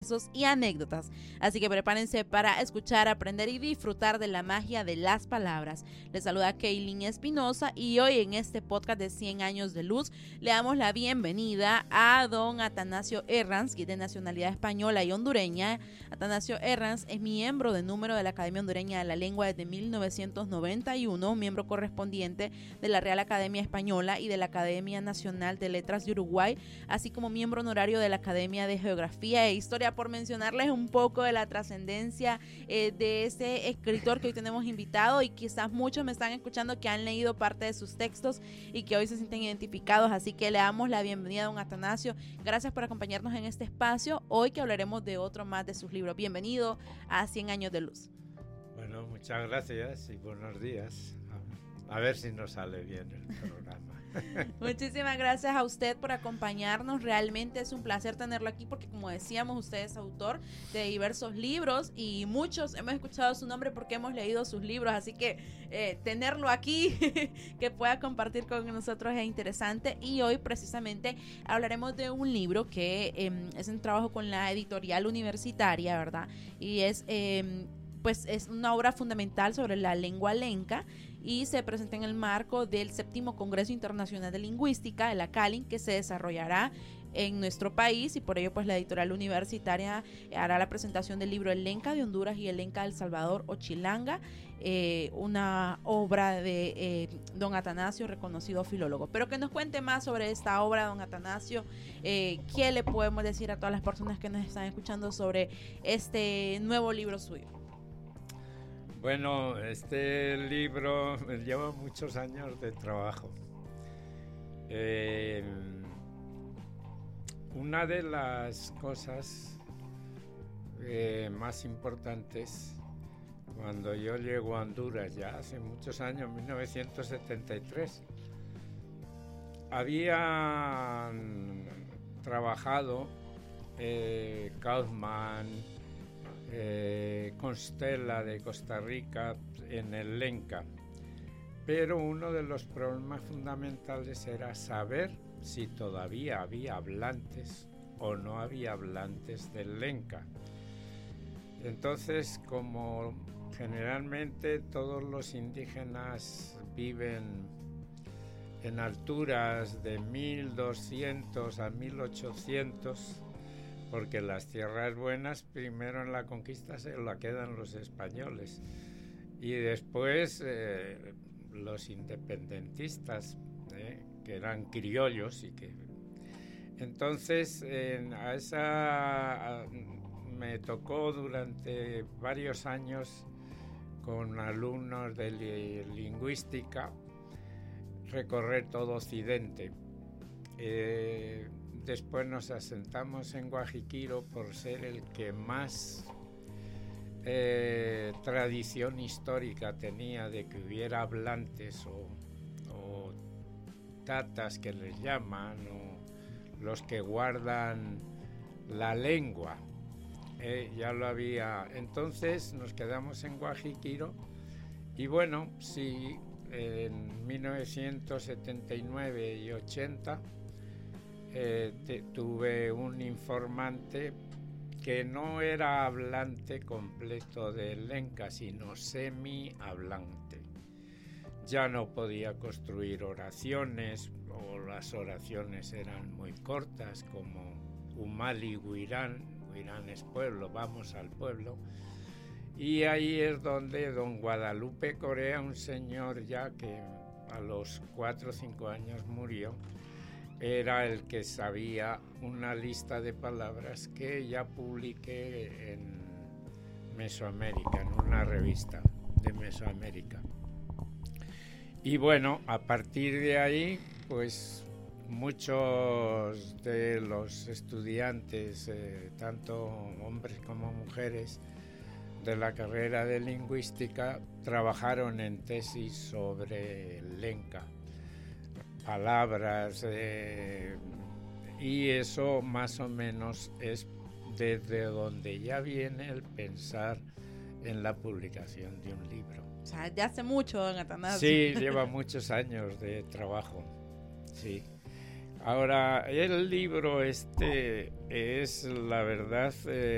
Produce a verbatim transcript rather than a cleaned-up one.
sucesos y anécdotas. Así que prepárense para escuchar, aprender y disfrutar de la magia de las palabras. Les saluda Kaylin Espinosa y hoy en este podcast de cien años de luz le damos la bienvenida a don Atanasio Herranz, que es de nacionalidad española y hondureña. Atanasio Herranz es miembro de número de la Academia Hondureña de la Lengua desde mil novecientos noventa y uno, miembro correspondiente de la Real Academia Española y de la Academia Nacional de Letras de Uruguay, así como miembro honorario de la Academia de Geografía e Historia, por mencionarles un poco de la trascendencia eh, de este escritor que hoy tenemos invitado, y quizás muchos me están escuchando que han leído parte de sus textos y que hoy se sienten identificados, así que le damos la bienvenida a don Atanasio. Gracias por acompañarnos en este espacio, hoy que hablaremos de otro más de sus libros. Bienvenido a cien años de luz. Bueno, muchas gracias y buenos días. A, a ver si nos sale bien el programa. Muchísimas gracias a usted por acompañarnos. Realmente es un placer tenerlo aquí porque, como decíamos, usted es autor de diversos libros y muchos hemos escuchado su nombre porque hemos leído sus libros, así que eh, tenerlo aquí que pueda compartir con nosotros es interesante. Y hoy precisamente hablaremos de un libro que eh, es un trabajo con la editorial universitaria, ¿verdad? Y es eh, pues es una obra fundamental sobre la lengua lenca y se presenta en el marco del séptimo Congreso Internacional de Lingüística, el ACALIN, que se desarrollará en nuestro país, y por ello pues la editorial universitaria hará la presentación del libro El Lenca de Honduras y El Lenca de El Salvador o Chilanga, eh, una obra de eh, don Atanasio, reconocido filólogo. Pero que nos cuente más sobre esta obra, don Atanasio. eh, ¿Qué le podemos decir a todas las personas que nos están escuchando sobre este nuevo libro suyo? Bueno, este libro lleva muchos años de trabajo. Eh, una de las cosas eh, más importantes, cuando yo llego a Honduras, ya hace muchos años, mil novecientos setenta y tres, había trabajado eh, Kaufman, Eh, Constella de Costa Rica en el lenca, pero uno de los problemas fundamentales era saber si todavía había hablantes o no había hablantes del lenca. Entonces, como generalmente todos los indígenas viven en alturas de mil doscientos a mil ochocientos, porque las tierras buenas primero en la conquista se la quedan los españoles y después eh, los independentistas, eh, que eran criollos, y que entonces eh, a esa a, me tocó durante varios años con alumnos de li, lingüística recorrer todo Occidente. Eh, Después nos asentamos en Guajiquiro por ser el que más eh, tradición histórica tenía de que hubiera hablantes o, o tatas que les llaman, o los que guardan la lengua. Eh, ya lo había. Entonces nos quedamos en Guajiquiro y bueno, sí, en mil novecientos setenta y nueve y ochenta Eh, te, tuve un informante que no era hablante completo del lenca, sino semi-hablante. Ya no podía construir oraciones, o las oraciones eran muy cortas, como Umali Huirán, Huirán es pueblo, vamos al pueblo. Y ahí es donde don Guadalupe Corea, un señor ya que a los cuatro o cinco años murió, era el que sabía una lista de palabras que ya publiqué en Mesoamérica, en una revista de Mesoamérica. Y bueno, a partir de ahí, pues muchos de los estudiantes, eh, tanto hombres como mujeres, de la carrera de lingüística, trabajaron en tesis sobre el lenca, palabras, eh, y eso más o menos es desde donde ya viene el pensar en la publicación de un libro. O sea, ya hace mucho, don Atanasio. Sí, lleva muchos años de trabajo, sí. Ahora, el libro este es, la verdad, eh,